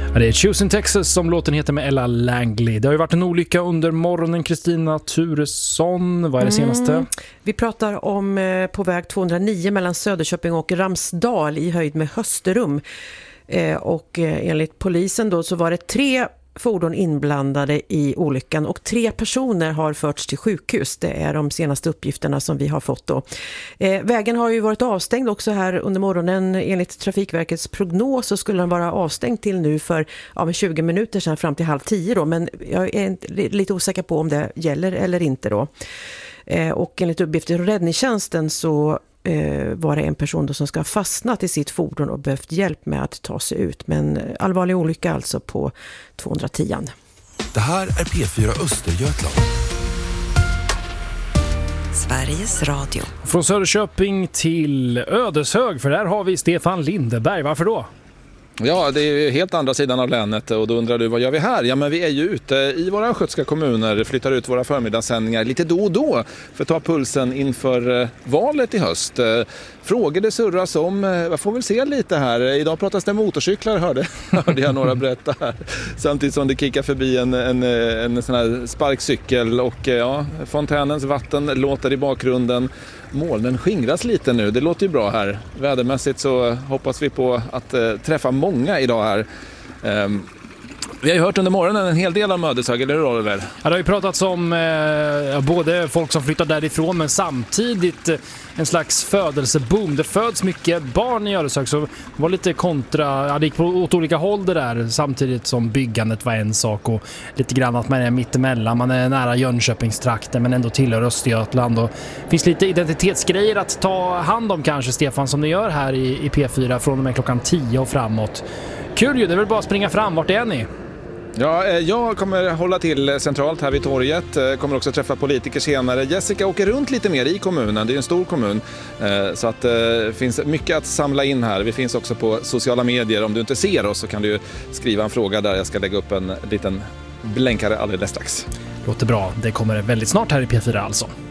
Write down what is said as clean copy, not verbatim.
Ja, det är Choosing Texas som låten heter med Ella Langley. Det har ju varit en olycka under morgonen, Kristina Turesson. Vad är det senaste? Vi pratar om på väg 209 mellan Söderköping och Ramsdal i höjd med Hösterum. Och enligt polisen då så var det 3 fordon inblandade i olyckan och 3 personer har förts till sjukhus. Det är de senaste uppgifterna som vi har fått då. Vägen har ju varit avstängd också här under morgonen. Enligt Trafikverkets prognos så skulle den vara avstängd till nu för 20 minuter sedan fram till 9:30 då. Men jag är lite osäker på om det gäller eller inte då. Och enligt uppgifter från räddningstjänsten så var det en person då som ska ha fastnat i sitt fordon och behövt hjälp med att ta sig ut. Men allvarlig olycka alltså på 210. Det här är P4 Östergötland. Sveriges Radio. Från Söderköping till Ödeshög, för där har vi Stefan Lindeberg. Varför då? Ja, det är helt andra sidan av länet och då undrar du, vad gör vi här? Ja, men vi är ju ute i våra östgötska kommuner, flyttar ut våra förmiddagssändningar lite då och då för att ta pulsen inför valet i höst. Frågor det surras om, jag får väl se lite här. Idag pratas det motorcyklar, hörde jag några berätta här. Samtidigt som det kickar förbi en sån här sparkcykel och fontänens vatten låter i bakgrunden. Molnen skingras lite nu, det låter ju bra här. Vädermässigt så hoppas vi på att träffa många idag här. Vi har ju hört under morgonen en hel del om Ödeshög, eller hur Oliver? Ja, det har ju pratats om både folk som flyttar därifrån men samtidigt en slags födelseboom. Det föds mycket barn i Ödeshög, så det var lite det gick åt olika håll det där, samtidigt som byggandet var en sak och lite grann att man är mittemellan. Man är nära Jönköpingstrakten men ändå tillhör Östergötland och det finns lite identitetsgrejer att ta hand om kanske, Stefan, som ni gör här i P4 från och med klockan 10 och framåt. Kul ju, det är väl bara att springa fram. Vart är ni? Ja, jag kommer hålla till centralt här vid torget. Kommer också träffa politiker senare. Jessica åker runt lite mer i kommunen. Det är en stor kommun. Så att det finns mycket att samla in här. Vi finns också på sociala medier. Om du inte ser oss så kan du skriva en fråga där. Jag ska lägga upp en liten blänkare alldeles strax. Låter bra. Det kommer väldigt snart här i P4 alltså.